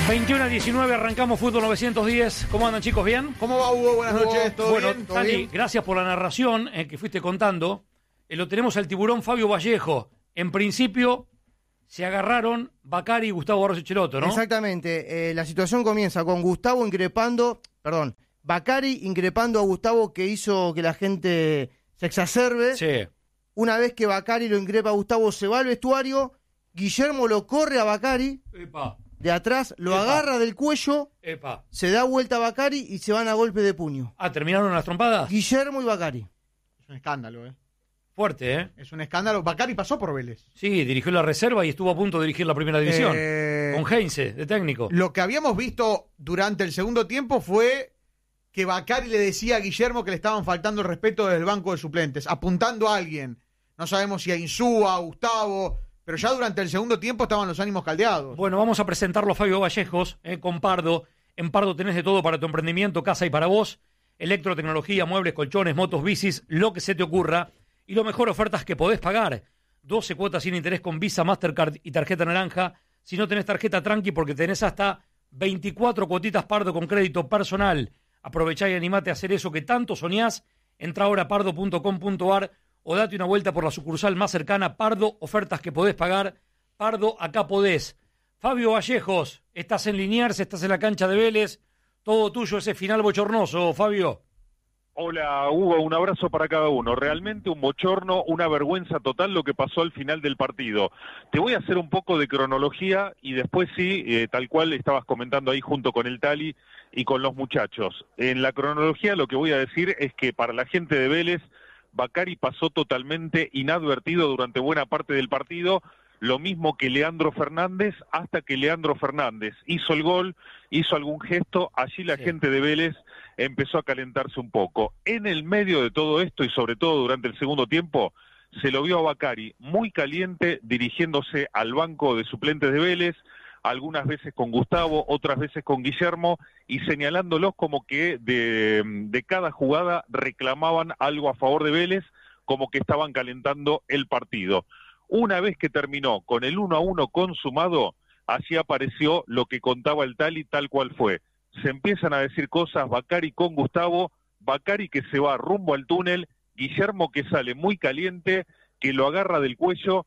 21:19, arrancamos Fútbol 910. ¿Cómo andan, chicos? ¿Bien? ¿Cómo va, Hugo? Buenas noches, ¿todo bueno, bien? ¿Todo Tani, bien? gracias por la narración que fuiste contando. Lo tenemos al tiburón Fabio Vallejo. En principio, se agarraron Bacari y Gustavo Barros Schelotto, ¿no? Exactamente. La situación comienza con Bacari increpando a Gustavo, que hizo que la gente se exacerbe. Sí. Una vez que Bacari lo increpa a Gustavo, se va al vestuario. Guillermo lo corre a Bacari Epa, de atrás, lo agarra del cuello, epa. se da vuelta a Bacari y se van a golpe de puño. Ah, ¿terminaron las trompadas? Guillermo y Bacari. Es un escándalo, ¿eh? Fuerte, ¿eh? Es un escándalo. Bacari pasó por Vélez. Sí, dirigió la reserva y estuvo a punto de dirigir la primera división. Con Heinze, de técnico. Lo que habíamos visto durante el segundo tiempo fue que Bacari le decía a Guillermo que le estaban faltando el respeto desde el banco de suplentes, apuntando a alguien. No sabemos si a Insúa, a Gustavo, pero ya durante el segundo tiempo estaban los ánimos caldeados. Bueno, vamos a presentarlo a Fabio Vallejos, con Pardo. En Pardo tenés de todo para tu emprendimiento, casa y para vos. Electrotecnología, muebles, colchones, motos, bicis, lo que se te ocurra. Y lo mejor, ofertas que podés pagar. 12 cuotas sin interés con Visa, Mastercard y tarjeta naranja. Si no tenés tarjeta, tranqui, porque tenés hasta 24 cuotitas Pardo con crédito personal. Aprovechá y animate a hacer eso que tanto soñás. Entra ahora a pardo.com.ar o date una vuelta por la sucursal más cercana. Pardo, ofertas que podés pagar. Pardo, acá podés. Fabio Vallejos, estás en Liniers, estás en la cancha de Vélez. Todo tuyo ese final bochornoso, Fabio. Hola, Hugo, un abrazo para cada uno. Realmente un bochorno, una vergüenza total lo que pasó al final del partido. Te voy a hacer un poco de cronología y después sí, tal cual estabas comentando ahí junto con el Tali y con los muchachos. En la cronología lo que voy a decir es que para la gente de Vélez, Bacari pasó totalmente inadvertido durante buena parte del partido, lo mismo que Leandro Fernández, hasta que Leandro Fernández hizo el gol, hizo algún gesto, allí la gente de Vélez empezó a calentarse un poco. En el medio de todo esto y sobre todo durante el segundo tiempo, se lo vio a Bacari muy caliente dirigiéndose al banco de suplentes de Vélez, algunas veces con Gustavo, otras veces con Guillermo, y señalándolos como que de cada jugada reclamaban algo a favor de Vélez, como que estaban calentando el partido. Una vez que terminó con el 1-1 consumado, así apareció lo que contaba el Tali tal cual fue. Se empiezan a decir cosas, Bacari con Gustavo, Bacari que se va rumbo al túnel, Guillermo que sale muy caliente, que lo agarra del cuello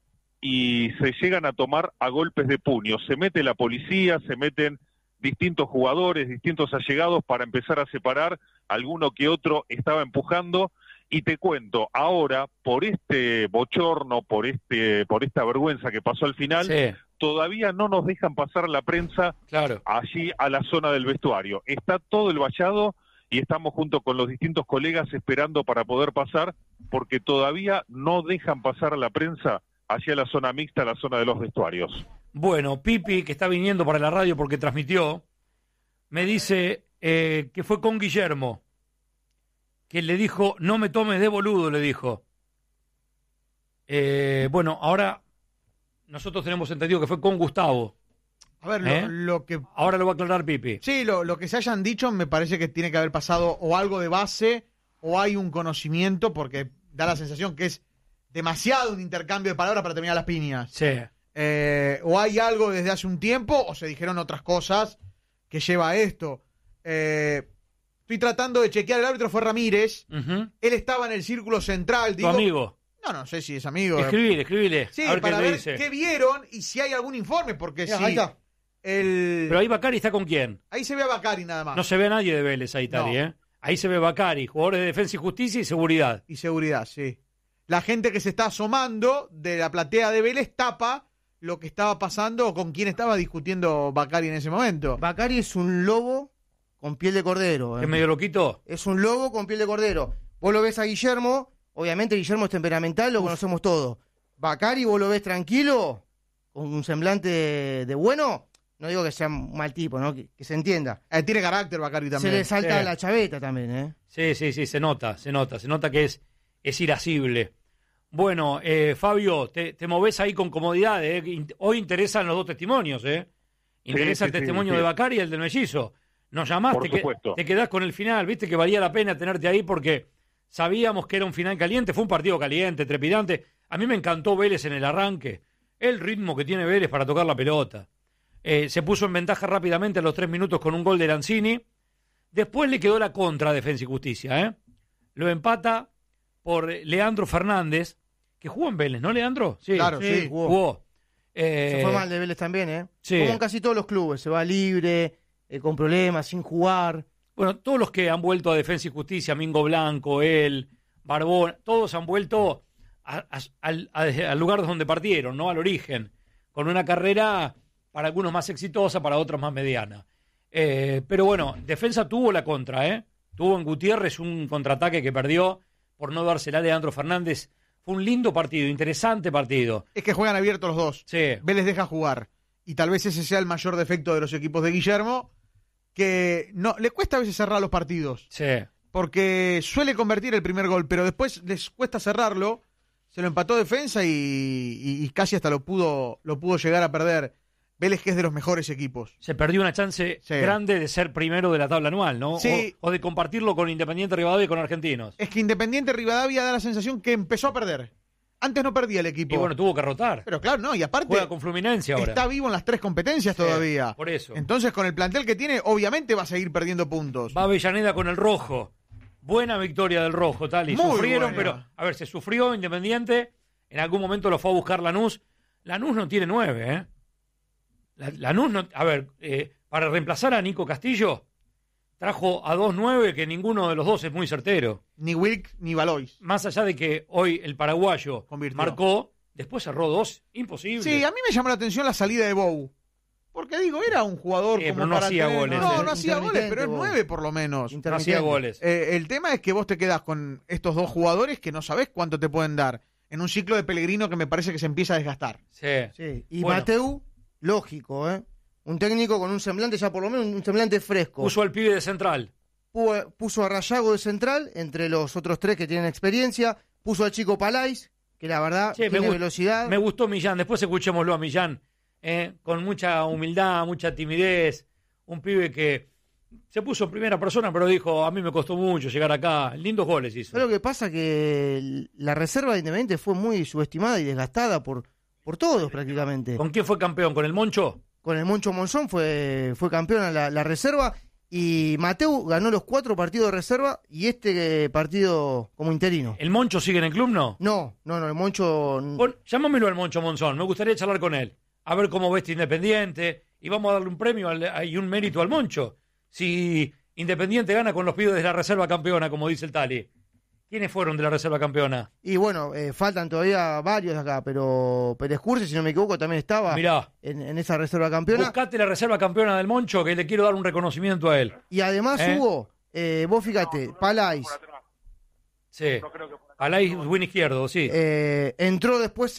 y se llegan a tomar a golpes de puño. Se mete la policía, se meten distintos jugadores, distintos allegados para empezar a separar, alguno que otro estaba empujando. Y te cuento, ahora, por este bochorno, por esta vergüenza que pasó al final, todavía no nos dejan pasar la prensa allí a la zona del vestuario. Está todo el vallado y estamos junto con los distintos colegas esperando para poder pasar, porque todavía no dejan pasar a la prensa hacia la zona mixta, la zona de los vestuarios. Bueno, Pipi, que está viniendo para la radio porque transmitió, me dice que fue con Guillermo, que le dijo, no me tomes de boludo, le dijo. Bueno, ahora nosotros tenemos entendido que fue con Gustavo. A ver, lo que... Ahora lo va a aclarar Pipi. Sí, lo que se hayan dicho me parece que tiene que haber pasado o algo de base o hay un conocimiento, porque da la sensación que es demasiado un intercambio de palabras para terminar las piñas. Sí. O hay algo desde hace un tiempo o se dijeron otras cosas que lleva a esto. Estoy tratando de chequear, el árbitro fue Ramírez. Él estaba en el círculo central. ¿Tu amigo? No sé si es amigo. Escribile. Sí, a ver para qué ver dice. qué vieron y si hay algún informe, porque Mira, sí. ahí está. Pero ahí Bacari está con quién. Ahí se ve a Bacari nada más. No se ve a nadie de Vélez ahí, Tali, No. Ahí se ve Bacari, jugadores de Defensa y Justicia y Seguridad. Y seguridad, sí. La gente que se está asomando de la platea de Vélez tapa lo que estaba pasando o con quién estaba discutiendo Bacari en ese momento. Bacari es un lobo con piel de cordero. ¿Es medio loquito? Es un lobo con piel de cordero. Vos lo ves a Guillermo, obviamente Guillermo es temperamental, lo conocemos todos. Bacari vos lo ves tranquilo, con un semblante de bueno, no digo que sea un mal tipo, ¿no? Que se entienda. Tiene carácter Bacari también. Se le salta Sí. la chaveta también, ¿eh? Sí, se nota que es irascible. Bueno, Fabio, te movés ahí con comodidad, Hoy interesan los dos testimonios, Interesa Sí, el testimonio de Bacari y el del mellizo. Nos llamaste, Por supuesto. te quedás con el final, viste que valía la pena tenerte ahí porque sabíamos que era un final caliente, fue un partido caliente, trepidante. A mí me encantó Vélez en el arranque, el ritmo que tiene Vélez para tocar la pelota. Se puso en ventaja rápidamente a los 3 minutos con un gol de Lanzini. Después le quedó la contra a Defensa y Justicia. Lo empata por Leandro Fernández, que jugó en Vélez, ¿no, Leandro? Sí, Claro, sí. jugó. Se fue mal de Vélez también, ¿eh? Sí. Como en casi todos los clubes, se va libre, con problemas, sin jugar. Bueno, todos los que han vuelto a Defensa y Justicia, Mingo Blanco, él, Barbón, todos han vuelto al lugar donde partieron, ¿no? Al origen, con una carrera para algunos más exitosa, para otros más mediana. Pero bueno, Defensa tuvo la contra, Tuvo en Gutiérrez un contraataque que perdió por no dársela a Leandro Fernández. Fue un lindo partido, interesante partido. Es que juegan abiertos los dos. Sí. Vélez deja jugar. Y tal vez ese sea el mayor defecto de los equipos de Guillermo, que no le cuesta a veces cerrar los partidos. Sí. Porque suele convertir el primer gol, pero después les cuesta cerrarlo. Se lo empató Defensa y casi hasta lo pudo llegar a perder. Vélez, que es de los mejores equipos. Se perdió una chance grande de ser primero de la tabla anual, ¿no? Sí. O de compartirlo con Independiente Rivadavia y con Argentinos. Es que Independiente Rivadavia da la sensación que empezó a perder. Antes no perdía el equipo. Y bueno, tuvo que rotar. Pero claro, no, y aparte Juega con Fluminense ahora. está vivo en las 3 competencias todavía. Por eso. Entonces, con el plantel que tiene, obviamente va a seguir perdiendo puntos. Va Avellaneda con el rojo. Buena victoria del rojo, Tali. Muy Sufrieron, buena. pero, a ver, se sufrió Independiente. En algún momento lo fue a buscar Lanús. Lanús no tiene 9, ¿eh? Lanús no. A ver, para reemplazar a Nico Castillo, trajo a 2-9 que ninguno de los dos es muy certero. Ni Wilk ni Valois. Más allá de que hoy el paraguayo Convirtió. marcó, después cerró 2. Imposible. Sí, a mí me llamó la atención la salida de Bou. Porque digo, era un jugador como pero no para hacía tener- goles. No hacía goles, pero es Bou. 9 por lo menos. No hacía goles. El tema es que vos te quedás con estos dos jugadores que no sabés cuánto te pueden dar. En un ciclo de Pellegrino que me parece que se empieza a desgastar. Sí. Sí. Y Bueno. Mateu, lógico, ¿eh? Un técnico con un semblante, ya por lo menos un semblante fresco. Puso al pibe de central. Puso a Rayago de central, entre los otros 3 que tienen experiencia. Puso al chico Palais, que la verdad Sí, tiene velocidad. Me gustó Millán, después escuchémoslo a Millán, con mucha humildad, mucha timidez, un pibe que se puso en primera persona, pero dijo, a mí me costó mucho llegar acá, lindos goles hizo. Pero lo que pasa que la reserva de Independiente fue muy subestimada y desgastada por todos prácticamente. ¿Con quién fue campeón? ¿Con el Moncho? Con el Moncho Monzón fue campeón a la reserva y Mateu ganó los 4 partidos de reserva y este partido como interino. ¿El Moncho sigue en el club, no? No, el Moncho... Llámamelo al Moncho Monzón, me gustaría charlar con él, a ver cómo ve este Independiente, y vamos a darle un premio y un mérito al Moncho. Si Independiente gana con los pibes de la reserva campeona, como dice el Tali. ¿Quiénes fueron de la reserva campeona? Y bueno, faltan todavía varios acá, pero Pérez Cursi, si no me equivoco, también estaba Mirá, en esa reserva campeona. buscate la reserva campeona del Moncho, que le quiero dar un reconocimiento a él. Y además hubo, vos fíjate, Palais, Sí. Alay, win izquierdo, sí. entró después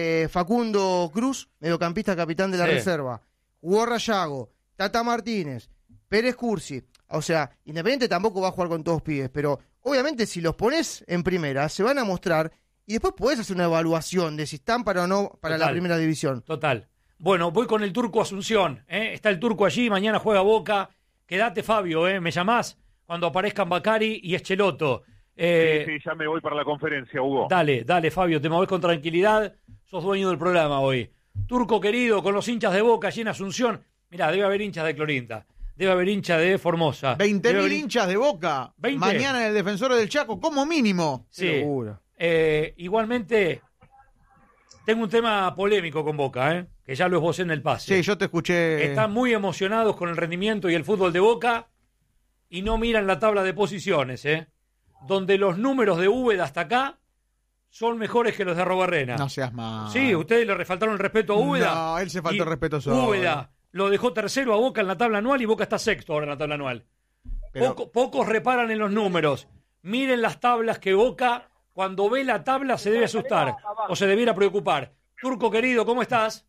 Facundo Cruz, mediocampista capitán de la Sí. reserva. Jugó Rayago, Tata Martínez, Pérez Cursi. O sea, Independiente tampoco va a jugar con todos pibes, pero obviamente si los pones en primera, se van a mostrar y después podés hacer una evaluación de si están para o no para la Total. primera división. Total. Bueno, voy con el Turco Asunción. Está el Turco allí, mañana juega Boca. Quédate, Fabio, me llamás cuando aparezcan Bacari y Escheloto. Sí, ya me voy para la conferencia, Hugo. Dale, Fabio, te movés con tranquilidad. Sos dueño del programa hoy. Turco querido, con los hinchas de Boca allí en Asunción. Mirá, debe haber hinchas de Clorinta. Debe haber hinchas de Formosa. 20.000 hinchas de Boca. 20. Mañana en el Defensor del Chaco, como mínimo. Sí. Locura. Igualmente, tengo un tema polémico con Boca, que ya lo esbocé en el pase. Sí, yo te escuché. Están muy emocionados con el rendimiento y el fútbol de Boca y no miran la tabla de posiciones, donde los números de Úbeda hasta acá son mejores que los de Arrobarrena. No seas más. Sí, ustedes le refaltaron el respeto a Úbeda. No, él se faltó Y el respeto solo. Úbeda lo dejó tercero a Boca en la tabla anual y Boca está sexto ahora en la tabla anual. Pero- Pocos reparan en los números. Miren las tablas que Boca, cuando ve la tabla, se debe asustar o se debiera preocupar. Turco querido, ¿cómo estás?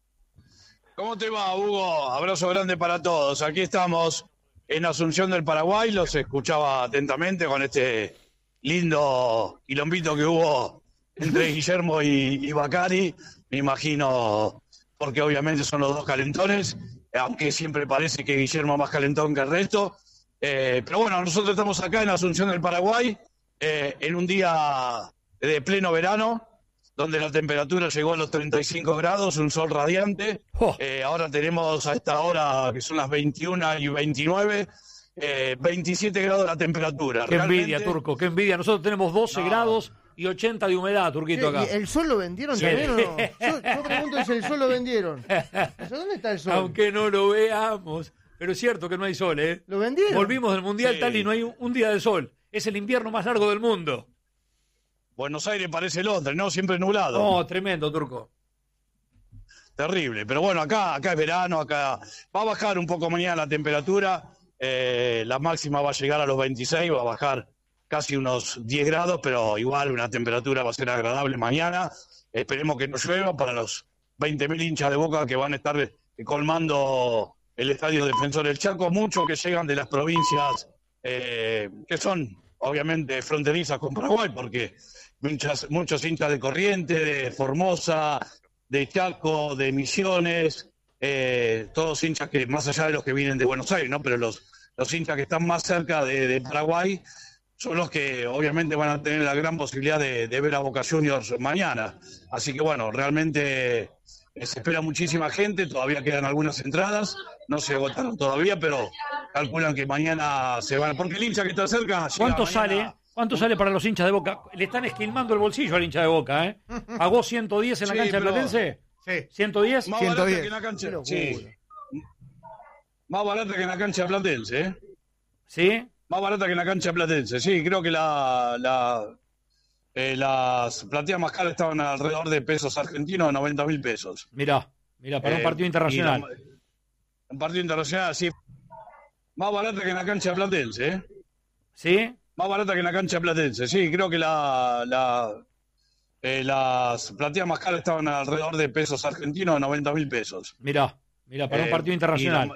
¿Cómo te va, Hugo? Abrazo grande para todos. Aquí estamos en Asunción del Paraguay. Los escuchaba atentamente con este lindo quilombito que hubo entre Guillermo y Bacari. Me imagino, porque obviamente son los dos calentones, aunque siempre parece que Guillermo es más calentón que el resto. Pero bueno, nosotros estamos acá en Asunción del Paraguay, en un día de pleno verano, donde la temperatura llegó a los 35 grados, un sol radiante. Oh. Ahora tenemos a esta hora, que son las 21:29, 27 grados la temperatura. Qué envidia, Realmente, Turco, qué envidia. Nosotros tenemos 12 No. grados y 80 de humedad, Turquito, acá. ¿Y el sol lo vendieron Sí. también o no? Yo pregunto si el sol lo vendieron. O sea, ¿dónde está el sol? Aunque no lo veamos. Pero es cierto que no hay sol, ¿eh? ¿Lo vendieron? Volvimos del Mundial Sí. tal y no hay un día de sol. Es el invierno más largo del mundo. Buenos Aires parece Londres, ¿no? Siempre nublado. No, tremendo, Turco. Terrible. Pero bueno, acá es verano, acá va a bajar un poco mañana la temperatura. La máxima va a llegar a los 26, va a bajar casi unos 10 grados, pero igual una temperatura va a ser agradable mañana. Esperemos que no llueva para los 20.000 hinchas de Boca que van a estar colmando el Estadio Defensor del Chaco, muchos que llegan de las provincias que son obviamente fronterizas con Paraguay, porque muchos hinchas de Corrientes, de Formosa, de Chaco, de Misiones, todos hinchas que más allá de los que vienen de Buenos Aires, ¿no? Pero los hinchas que están más cerca de Paraguay son los que obviamente van a tener la gran posibilidad de ver a Boca Juniors mañana. Así que bueno, realmente se espera muchísima gente, todavía quedan algunas entradas, no se agotaron todavía, pero calculan que mañana se van, porque el hincha que está cerca... ¿Cuánto llega mañana- sale? ¿Cuánto sale para los hinchas de Boca? Le están esquilmando el bolsillo al hincha de Boca, ¿eh? ¿Pagó 110 en la Sí, cancha de pero- Platense? Sí. ¿110? Más barata 110. que en la cancha. Qué locura. Sí. Más barata que en la cancha platense, ¿eh? ¿Sí? Más barata que en la cancha platense. Sí, creo que las plateas más caras estaban alrededor de pesos argentinos, 90.000 pesos. Mirá, para un partido internacional. Un partido internacional, sí. Más barata que en la cancha platense, ¿eh? ¿Sí? Más barata que en la cancha platense. Sí, creo que las plateas más caras estaban alrededor de pesos argentinos, 90.000 pesos. Mirá, para un partido internacional.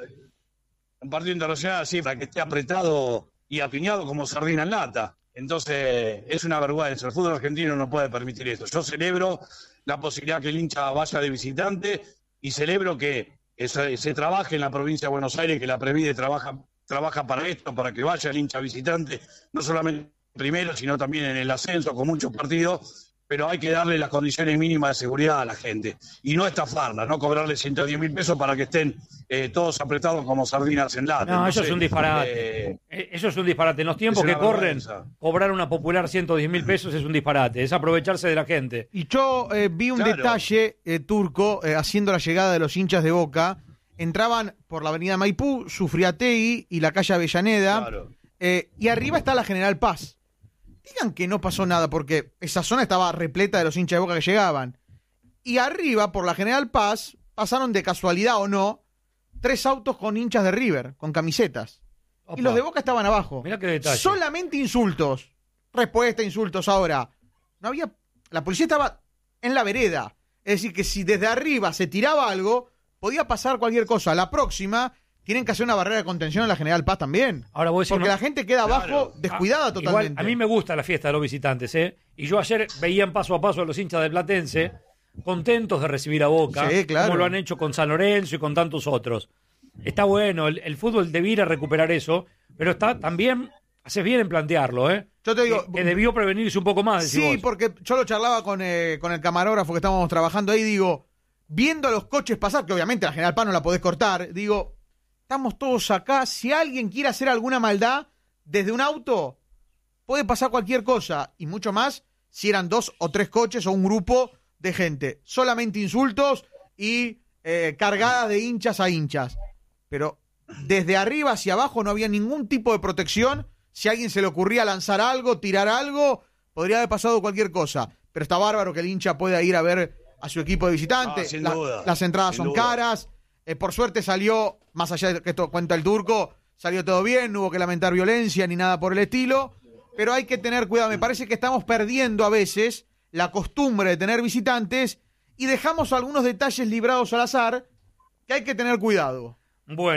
Un partido internacional, sí, para que esté apretado y apiñado como sardina en lata. Entonces, es una vergüenza. El fútbol argentino no puede permitir esto. Yo celebro la posibilidad que el hincha vaya de visitante y celebro que se trabaje en la provincia de Buenos Aires, que la Previde trabaja para esto, para que vaya el hincha visitante, no solamente primero, sino también en el ascenso, con muchos partidos. Pero hay que darle las condiciones mínimas de seguridad a la gente y no estafarla, no cobrarle 110.000 pesos para que estén todos apretados como sardinas en lata. No, eso Entonces, es un disparate. Eso es un disparate. En los tiempos es que una corren, vergüenza. cobrar una popular 110.000 pesos es un disparate. Es aprovecharse de la gente. Y yo vi un Claro. detalle, Turco, haciendo la llegada de los hinchas de Boca. Entraban por la avenida Maipú, Sufriategui y la calle Avellaneda. Claro. Y arriba está la General Paz. Digan que no pasó nada, porque esa zona estaba repleta de los hinchas de Boca que llegaban. Y arriba, por la General Paz, pasaron de casualidad o no, 3 autos con hinchas de River, con camisetas. Opa. Y los de Boca estaban abajo. Mirá qué detalle. Solamente insultos. Respuesta, insultos. Ahora, no había. La policía estaba en la vereda. Es decir, que si desde arriba se tiraba algo, podía pasar cualquier cosa. La próxima, tienen que hacer una barrera de contención en la General Paz también. Ahora vos decís, Porque no- la gente queda abajo Claro. descuidada Igual, totalmente. a mí me gusta la fiesta de los visitantes, ¿eh? Y yo ayer veía en paso a paso a los hinchas de Platense contentos de recibir a Boca, Sí, claro. como lo han hecho con San Lorenzo y con tantos otros. Está bueno, el fútbol debiera recuperar eso, pero está también, haces bien en plantearlo, ¿eh? Yo te digo, Que debió prevenirse un poco más, decís sí, vos. porque yo lo charlaba con el camarógrafo que estábamos trabajando ahí, digo, viendo a los coches pasar, que obviamente la General Paz no la podés cortar, digo, estamos todos acá, si alguien quiere hacer alguna maldad desde un auto, puede pasar cualquier cosa, y mucho más si eran 2 o 3 coches o un grupo de gente, solamente insultos y cargadas de hinchas a hinchas, pero desde arriba hacia abajo no había ningún tipo de protección. Si a alguien se le ocurría lanzar algo, tirar algo, podría haber pasado cualquier cosa. Pero está bárbaro que el hincha pueda ir a ver a su equipo de visitantes. Sin duda, Las entradas sin son duda. caras. Por suerte salió, más allá de que esto cuenta el Turco, salió todo bien, no hubo que lamentar violencia ni nada por el estilo. Pero hay que tener cuidado. Me parece que estamos perdiendo a veces la costumbre de tener visitantes y dejamos algunos detalles librados al azar que hay que tener cuidado. Bueno.